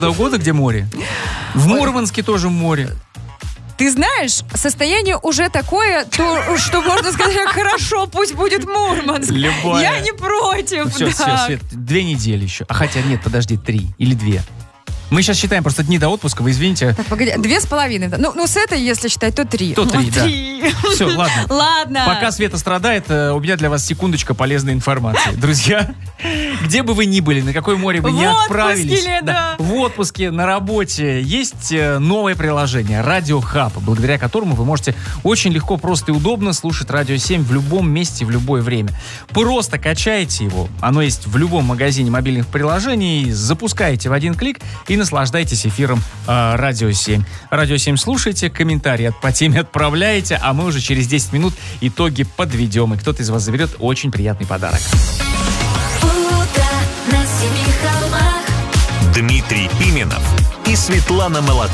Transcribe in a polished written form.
года, где море. В Мурманске тоже море. Ты знаешь, состояние уже такое, что можно сказать, хорошо, пусть будет Мурманск. Любая. Я не против. Все, Свет, 2 недели еще. А хотя нет, подожди, 3 или 2. Мы сейчас считаем просто дни до отпуска, вы извините. Так, погоди, 2,5. Ну, с этой, если считать, то 3. То 3, да. Все, ладно. Ладно. Пока Света страдает, у меня для вас секундочка полезной информации. Друзья, где бы вы ни были, на какое море вы ни отправились. В отпуске, на работе, есть новое приложение «Радио Хаб», благодаря которому вы можете очень легко, просто и удобно слушать «Радио 7» в любом месте, в любое время. Просто качайте его. Оно есть в любом магазине мобильных приложений. Запускаете в один клик и наслаждайтесь эфиром «Радио 7». «Радио 7» слушайте, комментарии по теме отправляете, а мы уже через 10 минут итоги подведем, и кто-то из вас заберет очень приятный подарок. Дмитрий Пименов и Светлана Молодцова.